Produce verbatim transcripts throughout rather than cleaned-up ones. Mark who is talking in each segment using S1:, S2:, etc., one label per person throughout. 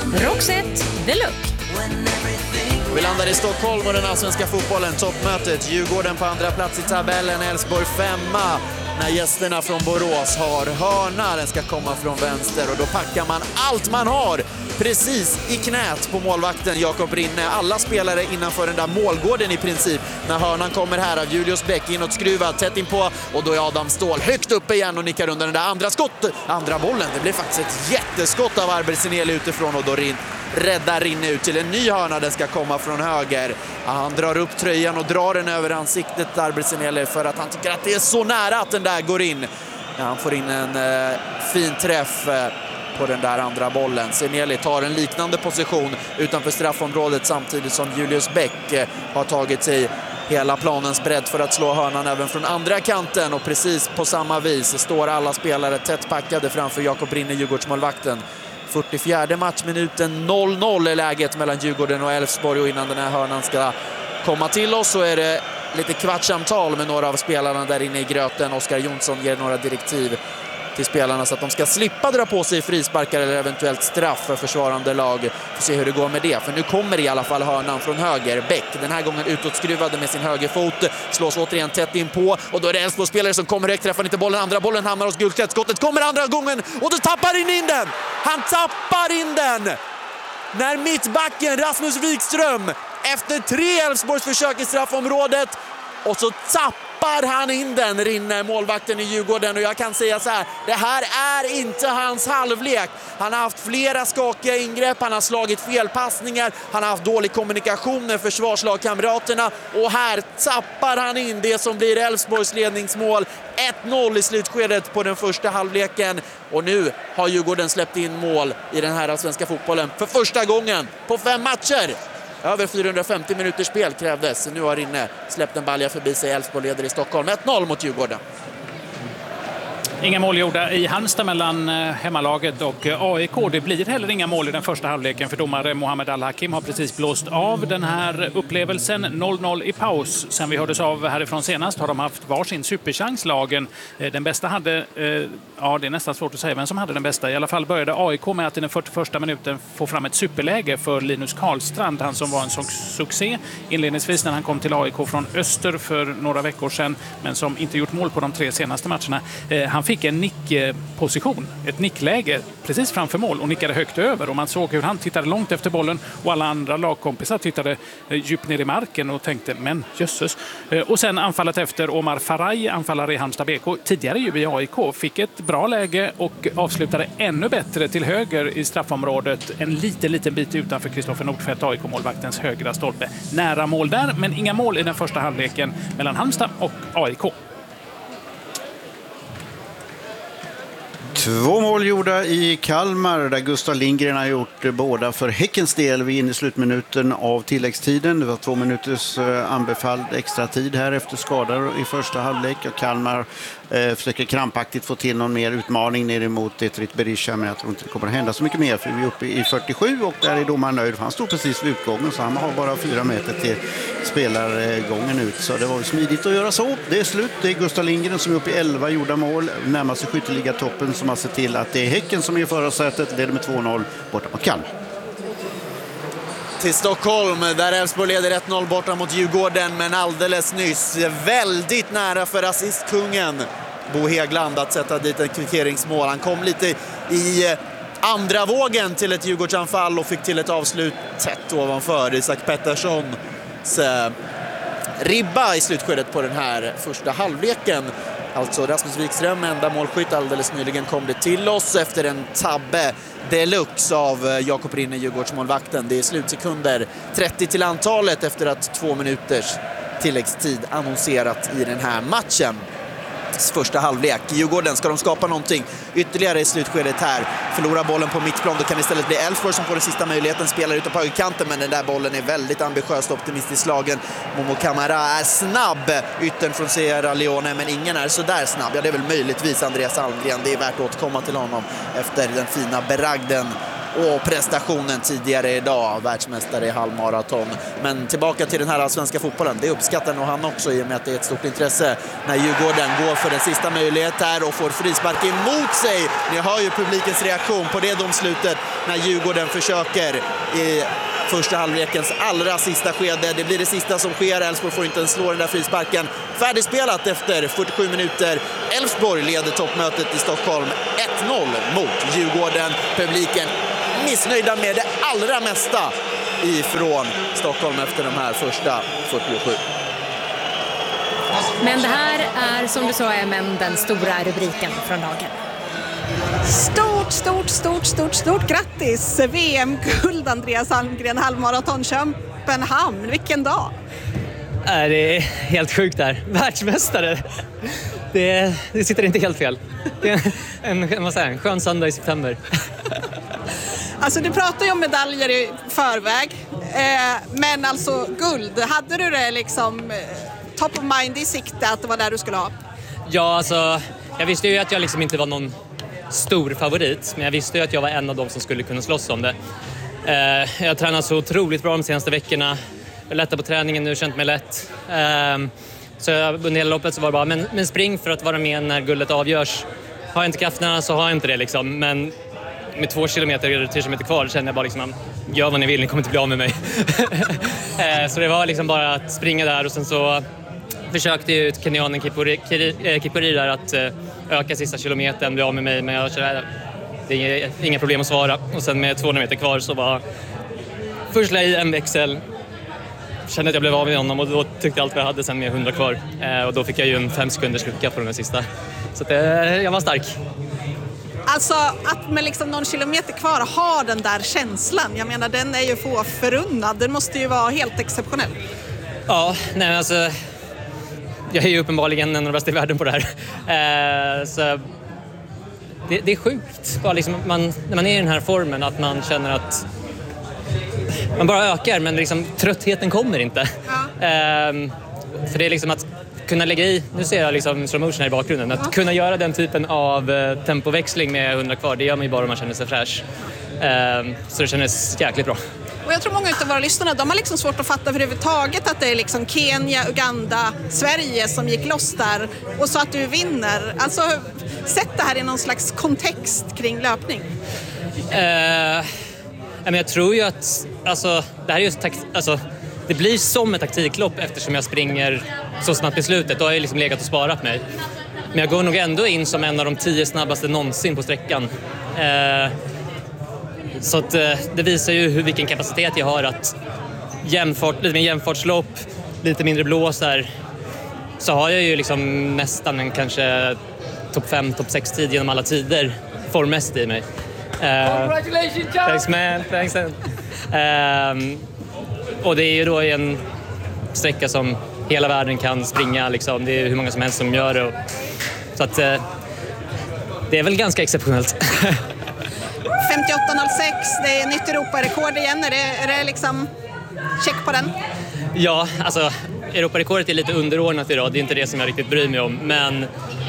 S1: Roxette Deluxe.
S2: Vi landar i Stockholm och den allsvenska fotbollen, toppmötet. Djurgården på andra plats i tabellen, Elfsborg femma. När gästerna från Borås har hörna, den ska komma från vänster och då packar man allt man har precis i knät på målvakten Jakob Rinne. Alla spelare innanför den där målgården i princip. När hörnan kommer här av Julius Bäck, inåt skruvad, tätt in på och då är Adam Ståhl högt upp igen och nickar undan den där andra skott, andra bollen. Det blir faktiskt ett jätteskott av Arberseneli utifrån och då Rin räddar Rinne ut till en ny hörna. Den ska komma från höger. Han drar upp tröjan och drar den över ansiktet Arberseneli för att han tycker att det är så nära att den där går in. Ja, han får in en eh, fin träff eh, på den där andra bollen. Seneli tar en liknande position utanför straffområdet samtidigt som Julius Bäck eh, har tagit sig hela planens bredd för att slå hörnan även från andra kanten och precis på samma vis står alla spelare tätt packade framför Jakob Rinne, Djurgårdsmålvakten. fyrtiofjärde matchminuten, noll noll är läget mellan Djurgården och Elfsborg och innan den här hörnan ska komma till oss så är det lite kvartsamtal med några av spelarna där inne i gröten. Oskar Jonsson ger några direktiv till spelarna så att de ska slippa dra på sig frisparkar eller eventuellt straff för försvarande lag. Får se hur det går med det, för nu kommer i alla fall hörnan från höger. Bäck, den här gången utåtskruvade med sin högerfot, slås återigen tätt in på och då är det Elfsborg-spelare som kommer högt, träffar inte bollen, andra bollen hamnar hos Gullstedt, skottet kommer andra gången och då tappar in, in den! Han tappar in den! När mittbacken Rasmus Wikström efter tre Elfsborgs försök i straffområdet och så tappar han in den, Rinne, målvakten i Djurgården. Och jag kan säga så här, det här är inte hans halvlek. Han har haft flera skakiga ingrepp, han har slagit felpassningar, han har haft dålig kommunikation med försvarslagkamraterna. Och här tappar han in det som blir Elfsborgs ledningsmål. ett noll i slutskedet på den första halvleken. Och nu har Djurgården släppt in mål i den här svenska fotbollen för första gången på fem matcher. Över fyrahundrafemtio minuters spel krävdes. Nu har Rinne släppt en balja förbi sig. Elfsborg leder i Stockholm. ett noll mot Djurgården.
S3: Inga mål gjorda i Halmstad mellan hemmalaget och A I K. Det blir heller inga mål i den första halvleken för domare Mohamed Al-Hakim har precis blåst av den här upplevelsen. noll noll i paus. Sen vi hördes av härifrån senast har de haft varsin superchans, lagen. Den bästa hade, ja det är nästan svårt att säga vem som hade den bästa. I alla fall började A I K med att i den fyrtioförsta minuten få fram ett superläge för Linus Karlstrand. Han som var en sån succé inledningsvis när han kom till A I K från Öster för några veckor sedan. Men som inte gjort mål på de tre senaste matcherna. Han fick en nickposition, ett nickläge precis framför mål och nickade högt över och man såg hur han tittade långt efter bollen och alla andra lagkompisar tittade djupt ner i marken och tänkte, men jösses. Och sen anfallet efter Omar Faraj, anfallare i Halmstad B K, tidigare ju i A I K, fick ett bra läge och avslutade ännu bättre till höger i straffområdet, en liten, liten bit utanför Kristoffer Nordfeldt, A I K-målvaktens högra stolpe. Nära mål där, men inga mål i den första halvleken mellan Halmstad och A I K.
S4: Två mål gjorda i Kalmar där Gustav Lindgren har gjort båda för Häckens del. Vi är inne i slutminuten av tilläggstiden. Det var två minuters anbefalld extra tid här efter skador i första halvlek. Och Kalmar eh, försöker krampaktigt få till någon mer utmaning ner emot Etrit Berisha, men jag tror inte det kommer att hända så mycket mer för vi är uppe i fyrtiosju och där är domaren nöjd. Han stod precis vid utgången så han har bara fyra meter till spelargången ut. Så det var smidigt att göra så. Det är slut. Det är Gustav Lindgren som är uppe i elva gjorda mål. Närmar sig skytteliga-toppen som har sett till att det är Häcken som är i förra sätet. Leder med två noll borta mot Kalmar.
S2: Till Stockholm där Elfsborg leder ett noll borta mot Djurgården, men alldeles nyss väldigt nära för assistkungen Bo Hegland att sätta dit en kvitteringsmål. Han kom lite i andra vågen till ett Djurgårdsanfall och fick till ett avslut tätt ovanför Isak Petterssons ribba i slutskedet på den här första halvleken. Alltså Rasmus Wikström, enda målskytt, alldeles nyligen kom det till oss efter en tabbe deluxe av Jakob Rinne, Djurgårdsmålvakten. Det är slutsekunder trettio till antalet efter att två minuters tilläggstid annonserat i den här matchen. Första halvlek. Djurgården, ska de skapa någonting ytterligare i slutskedet här? Förlorar bollen på mittplan, då kan det istället bli Elfsborg som får den sista möjligheten, spelar ute på högerkanten, men den där bollen är väldigt ambitiöst optimistiskt slagen. Momo Camara är snabb, yttern från Sierra Leone, men ingen är så där snabb. Ja, det är väl möjligtvis Andreas Almgren. Det är värt att återkomma till honom efter den fina beragden och prestationen tidigare idag, världsmästare i halvmaraton. Men tillbaka till den här svenska fotbollen, det uppskattar nog han också i och med att det är ett stort intresse när Djurgården går för den sista möjlighet här och får frispark emot sig. Ni hör ju publikens reaktion på det domslutet när Djurgården försöker i första halvlekens allra sista skede. Det blir det sista som sker. Elfsborg får inte ens slå den där frisparken. Färdigspelat efter fyrtiosju minuter. Elfsborg leder toppmötet i Stockholm ett noll mot Djurgården. Publiken missnöjda med det allra mesta ifrån Stockholm efter de här första fyrtiosju.
S1: Men det här är, som du sa, men den stora rubriken från dagen.
S5: Stort, stort, stort, stort, stort grattis! V M-guld, Andreas Almgren, halvmaraton Köpenhamn. Vilken dag!
S6: Det är helt sjukt där. Världsmästare. Det, det sitter inte helt fel. Det är en, vad säger, en skön söndag i september.
S5: Alltså du pratar ju om medaljer i förväg. Eh, men alltså guld, hade du det liksom eh, top of mind i sikte att det var där du skulle ha?
S6: Ja, alltså jag visste ju att jag liksom inte var någon stor favorit, men jag visste ju att jag var en av dem som skulle kunna slåss om det. Eh, jag har tränat så otroligt bra de senaste veckorna. Jag lättar på träningen nu, känt mig lätt. Eh, så under hela loppet så var det bara, men, men spring för att vara med när guldet avgörs. Har jag inte krafterna så har jag inte det liksom. Men med två kilometer eller tre kilometer kvar kände jag bara liksom, gör vad ni vill, ni kommer inte bli av med mig. eh, så det var liksom bara att springa där och sen så försökte ju kenyanen Kipkorir där att eh, öka sista kilometern, bli av med mig, men jag kände, det är inga problem att svara. Och sen med tvåhundra meter kvar så var först la i en växel, kände att jag blev av med honom och då tyckte jag allt vad jag hade sen med hundra kvar. Eh, och då fick jag ju en fem sekunders lucka på den sista. Så att, eh, jag var stark.
S5: Alltså att med liksom någon kilometer kvar ha den där känslan, jag menar den är ju få förunnad, den måste ju vara helt exceptionell.
S6: Ja, nej alltså jag är ju uppenbarligen en av de bästa i världen på det här. Eh, så det, det är sjukt, bara liksom man, när man är i den här formen att man känner att man bara ökar, men liksom tröttheten kommer inte. Ja. Eh, för det är liksom att kunna lägga i, nu ser jag liksom slow motion här i bakgrunden, att ja. kunna göra den typen av eh, tempoväxling med hundra kvar, det gör man ju bara om man känner sig fräsch. Eh, så det kändes jäkligt bra.
S5: Och jag tror många av våra lyssnare, de har liksom svårt att fatta överhuvudtaget att det är liksom Kenya, Uganda, Sverige som gick loss där och så att du vinner. Alltså, sätt det här i någon slags kontext kring löpning.
S6: Eh, men jag tror ju att alltså, det här är just takt, alltså, det blir som ett taktiklopp eftersom jag springer så snabbt i slutet. Då har jag liksom legat och sparat mig. Men jag går nog ändå in som en av de tio snabbaste någonsin på sträckan. Eh, så att, eh, det visar ju hur, vilken kapacitet jag har att jämfart, lite mer jämfartslopp, lite mindre blås där. Så har jag ju liksom nästan en kanske topp fem, topp sex tid genom alla tider formmässigt i mig. Eh,
S7: Congratulations,
S6: thanks man, thanks man. Eh, och det är ju då en sträcka som hela världen kan springa liksom. Det är hur många som helst som gör det. Och, så att eh, det är väl ganska exceptionellt.
S5: femtioåtta noll sex, det är nytt Europarekord igen. Är det, är det liksom check på den?
S6: Ja, alltså Europarekordet är lite underordnat idag. Det är inte det som jag riktigt bryr mig om. Men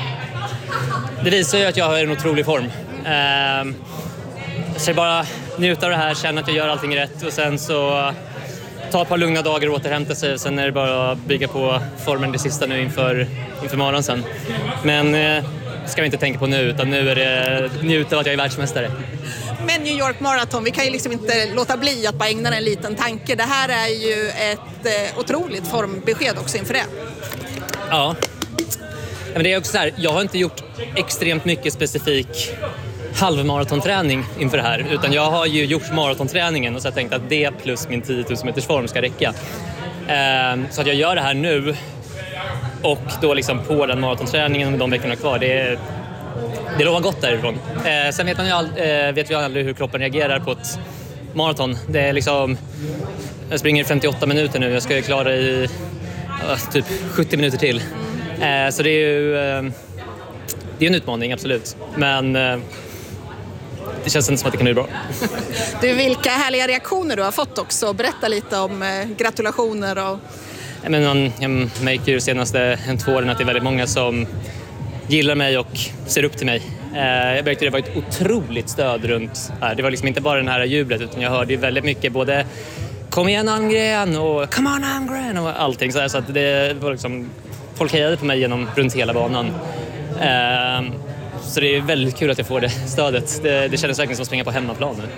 S6: det visar ju att jag har en otrolig form. Eh, så jag bara njuta av det här, känna att jag gör allting rätt. Och sen så ta ett par lugna dagar och återhämta sig. Sen är det bara att bygga på formen det sista nu inför, inför morgon sen. Men eh, ska vi inte tänka på nu, utan nu är det njuta av att jag är världsmästare.
S5: Men New York Marathon, vi kan ju liksom inte låta bli att bara ägna en liten tanke. Det här är ju ett eh, otroligt formbesked också inför det.
S6: Ja, men det är också så här, jag har inte gjort extremt mycket specifik halvmaratonträning inför det här, utan jag har ju gjort maratonträningen och så har jag tänkt att det plus min tio tusen meters form ska räcka. Eh, så att jag gör det här nu och då liksom på den maratonträningen med de veckorna kvar, det är Det lovar gott därifrån. Eh, sen vet man ju all, eh, vet vi aldrig hur kroppen reagerar på ett maraton. Det är liksom, jag springer femtioåtta minuter nu. Jag ska ju klara i uh, typ sjuttio minuter till. Eh, så det är ju eh, det är en utmaning, absolut. Men eh, det känns inte som att det kan bli bra.
S5: Du, vilka härliga reaktioner du har fått också. Berätta lite om eh, gratulationer. Och...
S6: Men man, jag märker ju de senaste en, två åren att det är väldigt många som gillar mig och ser upp till mig. Jag märkte det var ett otroligt stöd runt här. Det var liksom inte bara den här jublet, utan jag hörde väldigt mycket både kom igen Almgren och come on Almgren och allting så här, så att det var liksom, folk hejade på mig genom runt hela banan. Så det är väldigt kul att jag får det stödet. Det, det kändes verkligen som att springa på hemmaplan nu.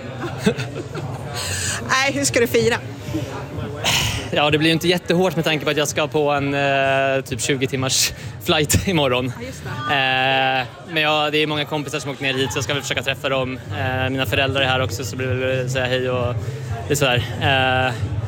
S5: Nej, hur ska du fira?
S6: Ja, det blir ju inte jättehårt med tanke på att jag ska på en eh, typ tjugo timmars flight imorgon.
S5: Ja, just det.
S6: Eh, men ja, det är många kompisar som åkt ner hit så jag ska väl försöka träffa dem. Eh, mina föräldrar är här också så blir det väl säga hej och det är sådär. Eh,